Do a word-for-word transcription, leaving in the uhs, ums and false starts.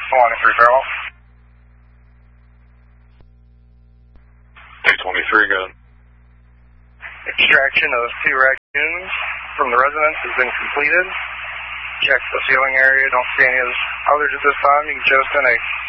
one three Fairwell. two twenty-three, gun. Extraction of two raccoons from the residence has been completed. Check the ceiling area, don't see any others at this time. You can show us ten eight.